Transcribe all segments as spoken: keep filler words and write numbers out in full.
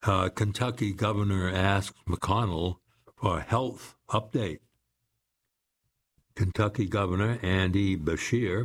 Uh, Kentucky governor asks McConnell for a health update. Kentucky Governor Andy Beshear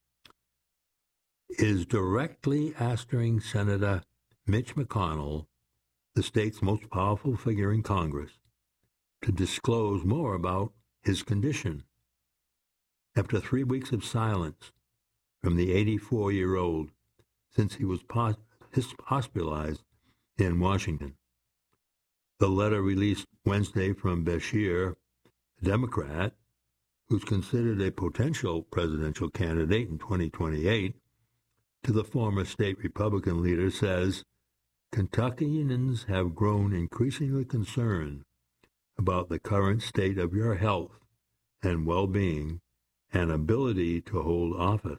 is directly asking Senator Mitch McConnell, the state's most powerful figure in Congress, to disclose more about his condition. After three weeks of silence from the eighty-four-year-old since he was hospitalized in Washington, the letter released Wednesday from Beshear, a Democrat, who's considered a potential presidential candidate in twenty twenty-eight, to the former state Republican leader, says, Kentuckians have grown increasingly concerned about the current state of your health and well-being and ability to hold office.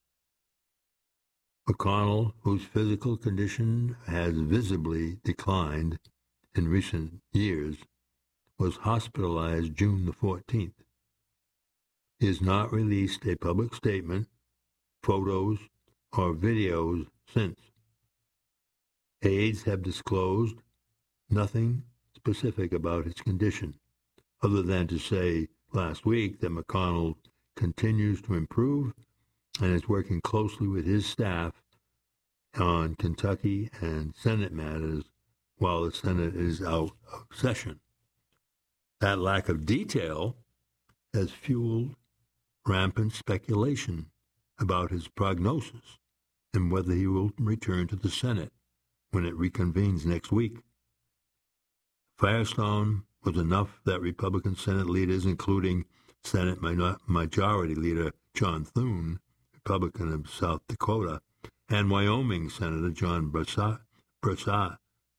McConnell, whose physical condition has visibly declined in recent years, was hospitalized June the fourteenth. He has not released a public statement, photos, or videos since. Aides have disclosed nothing specific about his condition, other than to say last week that McConnell continues to improve and is working closely with his staff on Kentucky and Senate matters while the Senate is out of session. That lack of detail has fueled rampant speculation about his prognosis and whether he will return to the Senate when it reconvenes next week. Firestone was enough that Republican Senate leaders, including Senate Majority Leader John Thune, Republican of South Dakota, and Wyoming Senator John Barrasso,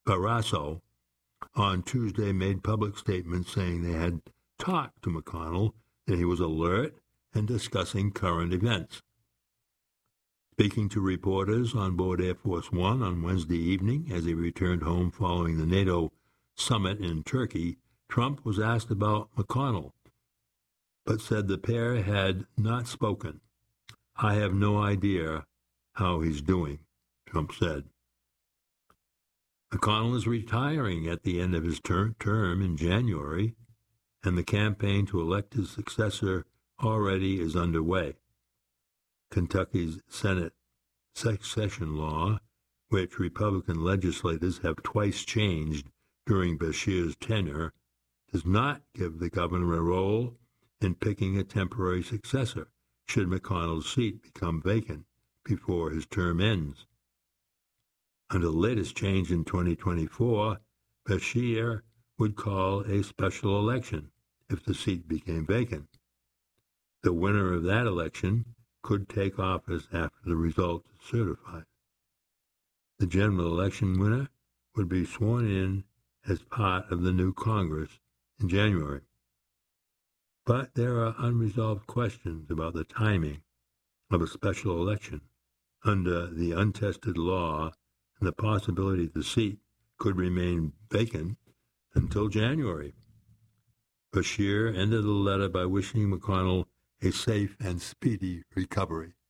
on Tuesday made public statements saying they had talked to McConnell, that he was alert and discussing current events. Speaking to reporters on board Air Force One on Wednesday evening as he returned home following the NATO summit in Turkey, Trump was asked about McConnell, but said the pair had not spoken. I have no idea how he's doing, Trump said. McConnell is retiring at the end of his ter- term in January, and the campaign to elect his successor already is underway. Kentucky's Senate succession law, which Republican legislators have twice changed during Beshear's tenure, does not give the governor a role in picking a temporary successor should McConnell's seat become vacant before his term ends. Under the latest change in twenty twenty-four, Beshear would call a special election if the seat became vacant. The winner of that election could take office after the result is certified. The general election winner would be sworn in as part of the new Congress in January. But there are unresolved questions about the timing of a special election under the untested law, and the possibility the seat could remain vacant until January. Beshear ended the letter by wishing McConnell a safe and speedy recovery.